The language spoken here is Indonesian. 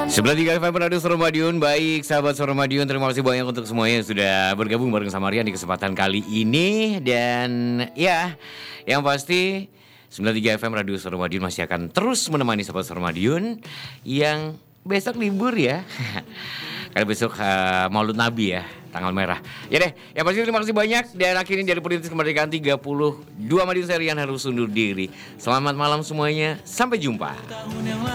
93 FM Radio Suara Madiun. Baik sahabat Suara Madiun, terima kasih banyak untuk semuanya yang sudah bergabung bareng sama Rian di kesempatan kali ini. Dan ya, yang pasti 93 FM Radio Suara Madiun masih akan terus menemani sahabat Suara Madiun yang besok libur ya. Karena besok Maulud Nabi ya, tanggal merah. Ya deh, yang pasti terima kasih banyak. Dan akhirnya dari Perintis Kemerdekaan 32 Madiun, saya Rian harus undur diri. Selamat malam semuanya, sampai jumpa.